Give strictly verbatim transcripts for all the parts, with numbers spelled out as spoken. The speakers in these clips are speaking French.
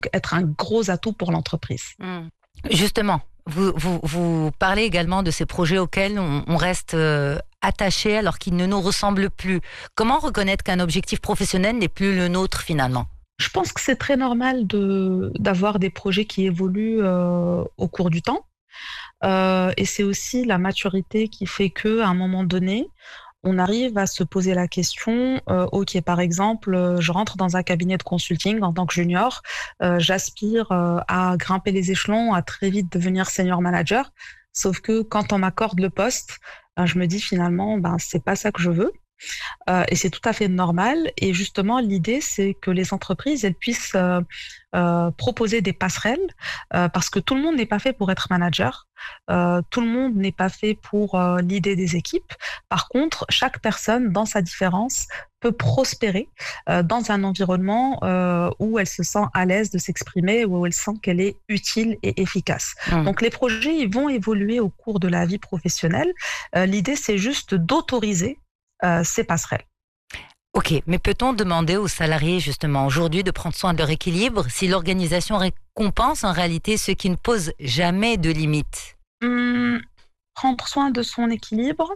être un gros atout pour l'entreprise. Mmh. Justement, vous, vous, vous parlez également de ces projets auxquels on, on reste euh, attaché alors qu'ils ne nous ressemblent plus. Comment reconnaître qu'un objectif professionnel n'est plus le nôtre finalement ? Je pense que c'est très normal de, d'avoir des projets qui évoluent euh, au cours du temps. Euh, et c'est aussi la maturité qui fait qu'à un moment donné, on arrive à se poser la question, euh, ok, par exemple, euh, je rentre dans un cabinet de consulting en tant que junior, euh, j'aspire euh, à grimper les échelons, à très vite devenir senior manager, sauf que quand on m'accorde le poste, ben, je me dis finalement, ben, c'est pas ça que je veux. Euh, et c'est tout à fait normal. Et justement, l'idée, c'est que les entreprises, elles puissent euh, euh, proposer des passerelles, euh, parce que tout le monde n'est pas fait pour être manager. Euh, tout le monde n'est pas fait pour euh, l'idée des équipes. Par contre, chaque personne, dans sa différence, peut prospérer euh, dans un environnement euh, où elle se sent à l'aise de s'exprimer, où elle sent qu'elle est utile et efficace. Mmh. Donc les projets, ils vont évoluer au cours de la vie professionnelle. Euh, l'idée, c'est juste d'autoriser Euh, ces passerelles. Ok, mais peut-on demander aux salariés justement aujourd'hui de prendre soin de leur équilibre si l'organisation récompense en réalité ceux qui ne posent jamais de limites ? Hum, prendre soin de son équilibre,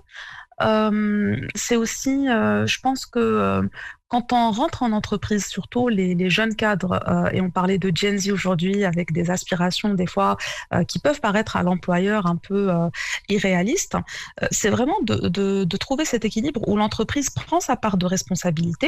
euh, c'est aussi, euh, je pense que euh, quand on rentre en entreprise, surtout les, les jeunes cadres, euh, et on parlait de Gen Z aujourd'hui avec des aspirations des fois euh, qui peuvent paraître à l'employeur un peu euh, irréalistes, euh, c'est vraiment de, de, de trouver cet équilibre où l'entreprise prend sa part de responsabilité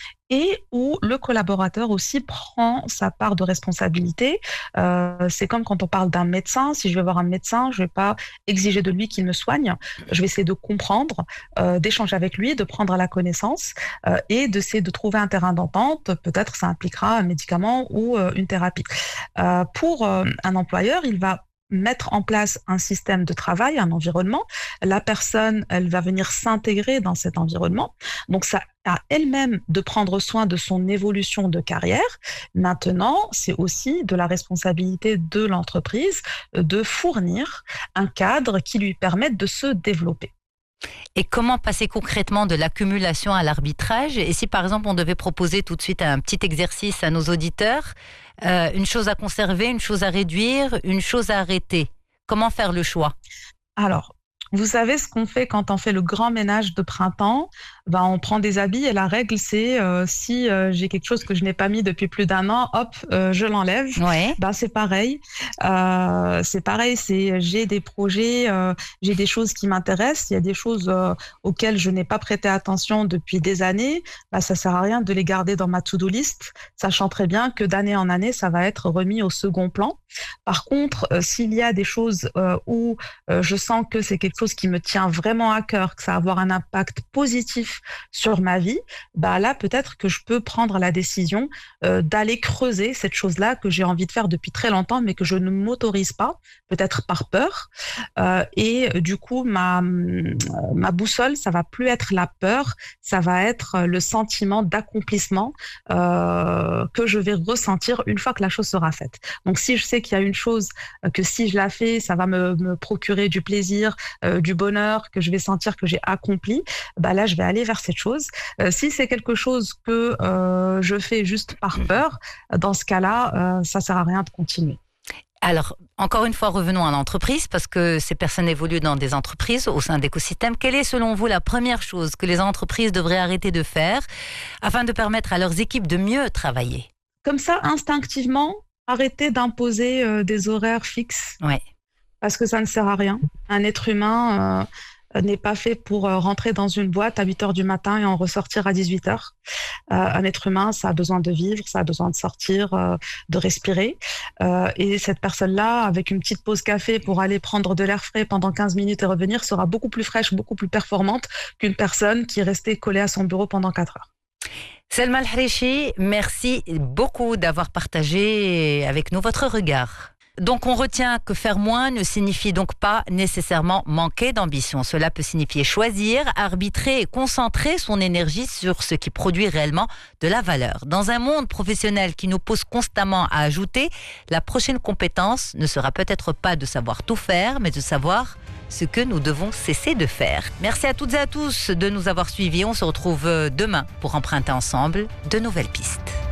et où le collaborateur aussi prend sa part de responsabilité. Euh, c'est comme quand on parle d'un médecin. Si je vais voir un médecin, je vais pas exiger de lui qu'il me soigne. Je vais essayer de comprendre, euh, d'échanger avec lui, de prendre à la connaissance euh, et d'essayer de trouver un terrain d'entente. Peut-être ça impliquera un médicament ou euh, une thérapie. Euh, pour euh, un employeur, il va mettre en place un système de travail, un environnement. La personne, elle va venir s'intégrer dans cet environnement. Donc, ça à elle-même de prendre soin de son évolution de carrière. Maintenant, c'est aussi de la responsabilité de l'entreprise de fournir un cadre qui lui permette de se développer. Et comment passer concrètement de l'accumulation à l'arbitrage ? Et si par exemple on devait proposer tout de suite un petit exercice à nos auditeurs, euh, une chose à conserver, une chose à réduire, une chose à arrêter, comment faire le choix ? Alors, vous savez ce qu'on fait quand on fait le grand ménage de printemps ? Ben, on prend des habits et la règle, c'est euh, si euh, j'ai quelque chose que je n'ai pas mis depuis plus d'un an, hop, euh, je l'enlève. Ouais. Ben, c'est pareil. Euh, c'est pareil, c'est, j'ai des projets, euh, j'ai des choses qui m'intéressent. Il y a des choses euh, auxquelles je n'ai pas prêté attention depuis des années. Ben, ça sert à rien de les garder dans ma to-do list, sachant très bien que d'année en année, ça va être remis au second plan. Par contre, euh, s'il y a des choses euh, où euh, je sens que c'est quelque chose qui me tient vraiment à cœur, que ça va avoir un impact positif sur ma vie, bah là peut-être que je peux prendre la décision euh, d'aller creuser cette chose-là que j'ai envie de faire depuis très longtemps, mais que je ne m'autorise pas, peut-être par peur. Euh, et euh, du coup, ma ma boussole, ça va plus être la peur, ça va être le sentiment d'accomplissement euh, que je vais ressentir une fois que la chose sera faite. Donc si je sais qu'il y a une chose euh, que si je la fais, ça va me, me procurer du plaisir, euh, du bonheur, que je vais sentir que j'ai accompli, bah là je vais aller vers cette chose. Euh, si c'est quelque chose que euh, je fais juste par peur, dans ce cas-là, euh, ça sert à rien de continuer. Alors, encore une fois, revenons à l'entreprise, parce que ces personnes évoluent dans des entreprises au sein d'écosystèmes. Quelle est, selon vous, la première chose que les entreprises devraient arrêter de faire afin de permettre à leurs équipes de mieux travailler ? Comme ça, instinctivement, arrêter d'imposer euh, des horaires fixes. Ouais. Parce que ça ne sert à rien. Un être humain... Euh, n'est pas fait pour rentrer dans une boîte à huit heures du matin et en ressortir à dix-huit heures. Euh, un être humain, ça a besoin de vivre, ça a besoin de sortir, euh, de respirer. Euh, et cette personne-là, avec une petite pause café pour aller prendre de l'air frais pendant quinze minutes et revenir, sera beaucoup plus fraîche, beaucoup plus performante qu'une personne qui est restée collée à son bureau pendant quatre heures. Selma El-Harichi, merci beaucoup d'avoir partagé avec nous votre regard. Donc on retient que faire moins ne signifie donc pas nécessairement manquer d'ambition. Cela peut signifier choisir, arbitrer et concentrer son énergie sur ce qui produit réellement de la valeur. Dans un monde professionnel qui nous pousse constamment à ajouter, la prochaine compétence ne sera peut-être pas de savoir tout faire, mais de savoir ce que nous devons cesser de faire. Merci à toutes et à tous de nous avoir suivis. On se retrouve demain pour emprunter ensemble de nouvelles pistes.